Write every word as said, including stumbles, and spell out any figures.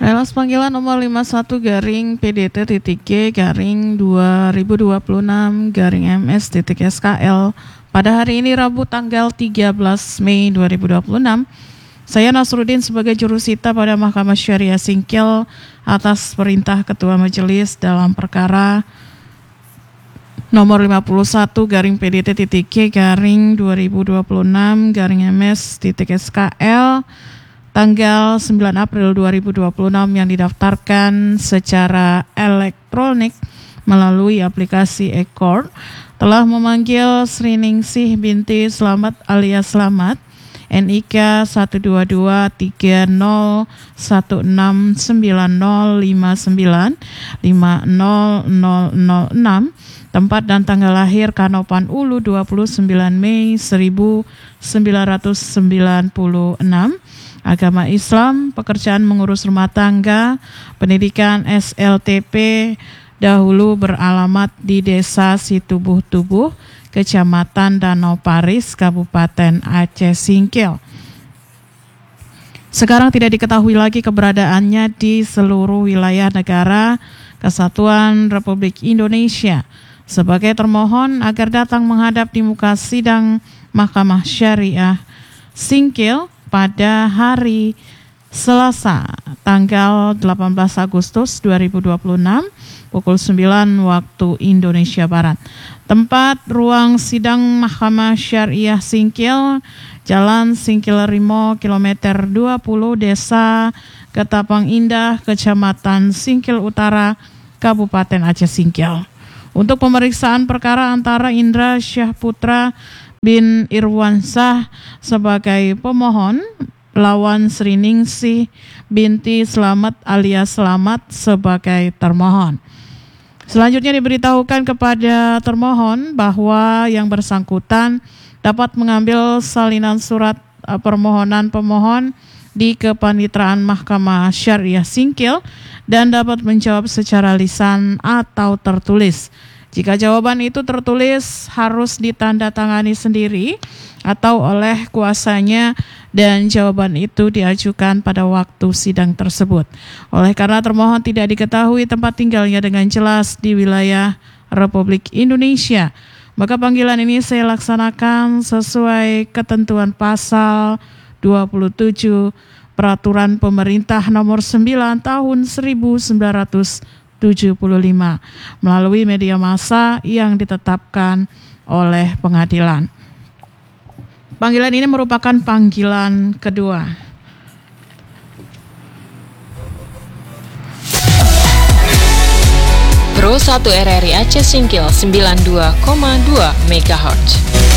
Relas panggilan nomor lima puluh satu garing P D T titik G garing dua ribu dua puluh enam garing M S titik S K L pada hari ini Rabu tanggal tiga belas Mei dua ribu dua puluh enam. Saya Nasruddin sebagai jurusita pada Mahkamah Syariah Singkil atas perintah Ketua Majelis dalam perkara nomor lima puluh satu garing P D T titik G garing dua ribu dua puluh enam garing M S titik S K L tanggal sembilan April dua ribu dua puluh enam yang didaftarkan secara elektronik melalui aplikasi e-court telah memanggil Sri Ningsih binti Slamet alias Slamet N I K satu dua dua tiga nol satu enam sembilan nol lima sembilan lima nol nol nol enam, tempat dan tanggal lahir Kanopan Ulu dua puluh sembilan Mei seribu sembilan ratus sembilan puluh enam, agama Islam, pekerjaan mengurus rumah tangga, pendidikan S L T P, dahulu beralamat di Desa Situbuh-Tubuh, Kecamatan Danau Paris, Kabupaten Aceh Singkil. Sekarang tidak diketahui lagi keberadaannya di seluruh wilayah negara Kesatuan Republik Indonesia. Sebagai termohon agar datang menghadap di muka sidang Mahkamah Syariah Singkil pada hari Selasa tanggal delapan belas Agustus dua ribu dua puluh enam pukul sembilan waktu Indonesia Barat. Tempat ruang sidang Mahkamah Syariah Singkil, Jalan Singkil Rimo, kilometer dua puluh, Desa Ketapang Indah, Kecamatan Singkil Utara, Kabupaten Aceh Singkil. Untuk pemeriksaan perkara antara Indra Syahputra bin Irwansah sebagai pemohon lawan Sri Ningsih binti Slamet alias Slamet sebagai termohon. Selanjutnya diberitahukan kepada termohon bahwa yang bersangkutan dapat mengambil salinan surat permohonan pemohon di Kepanitraan Mahkamah Syariah Singkil dan dapat menjawab secara lisan atau tertulis. Jika jawaban itu tertulis harus ditandatangani sendiri atau oleh kuasanya dan jawaban itu diajukan pada waktu sidang tersebut. Oleh karena termohon tidak diketahui tempat tinggalnya dengan jelas di wilayah Republik Indonesia, maka panggilan ini saya laksanakan sesuai ketentuan pasal dua puluh tujuh Peraturan Pemerintah Nomor sembilan Tahun seribu sembilan ratus tujuh puluh lima melalui media massa yang ditetapkan oleh pengadilan. Panggilan ini merupakan panggilan kedua. Pro satu R R I Aceh Singkil sembilan puluh dua koma dua megahertz.